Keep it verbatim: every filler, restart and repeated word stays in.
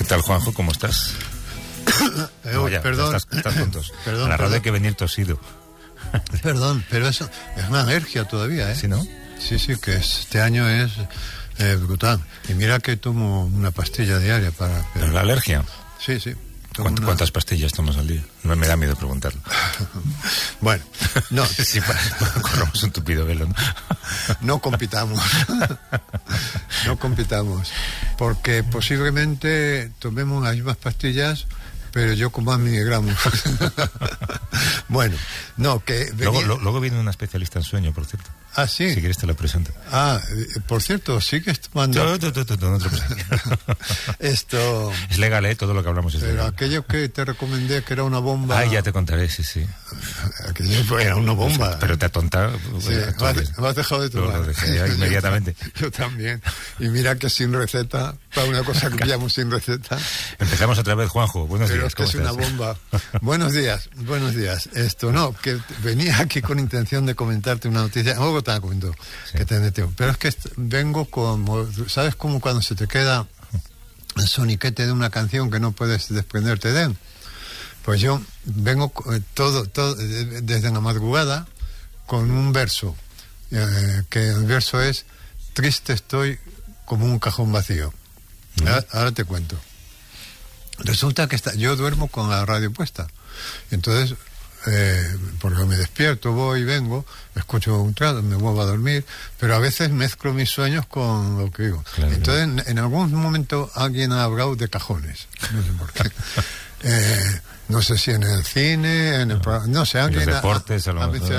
tal, Juanjo? ¿Cómo estás? eh, no, ya, perdón. Ya estás, estás tontos. Perdón, a la perdón. radio hay que venir tosido. Perdón, pero eso es una alergia todavía, ¿eh? ¿Sí, no? Sí, sí, que este año es eh, brutal. Y mira que tomo una pastilla diaria para... ¿Pero la alergia? Sí, sí. ¿Cuántas, una... ¿Cuántas pastillas tomas al día? No me da miedo preguntarlo. Bueno, no. Sí, para, para corramos un tupido velo, ¿no? No compitamos. No compitamos. Porque posiblemente tomemos las mismas pastillas, pero yo con más miligramos. Bueno, no, que... Venía... Luego, lo, luego viene una especialista en sueño, por cierto. Ah, sí. Si quieres te la presento. Ah, por cierto, sigues tomando... No, no, no, no, no te presento. Esto... Es legal, ¿eh? Todo lo que hablamos es Pero legal. Aquello que te recomendé, que era una bomba... Ah, ya te contaré, sí, sí. Aquello era una bomba. Pero te atonta... Sí, lo has, lo has dejado de tomar. Lo, lo dejé ya inmediatamente. Yo también. Y mira que sin receta, para una cosa que pillamos sin receta... Empezamos otra vez, Juanjo. Buenos Pero días. es que es estás? una bomba. Buenos días, buenos días. Esto no, que venía aquí con intención de comentarte una noticia. Luego te la comento, sí. Que te meteo. Pero es que est- vengo como, ¿sabes cómo cuando se te queda el soniquete de una canción que no puedes desprenderte de él? Pues yo vengo todo, todo desde la madrugada con un verso, eh, que el verso es: triste estoy como un cajón vacío. Mm. Ahora, ahora te cuento. Resulta que está, yo duermo con la radio puesta. Entonces, eh, porque me despierto, voy, vengo, escucho un trato, me vuelvo a dormir, pero a veces mezclo mis sueños con lo que digo. Claro. Entonces, en, en algún momento alguien ha hablado de cajones. No sé por qué. eh, no sé si en el cine, en el programa, no sé, alguien en los deportes, ha, a lo ha, mejor.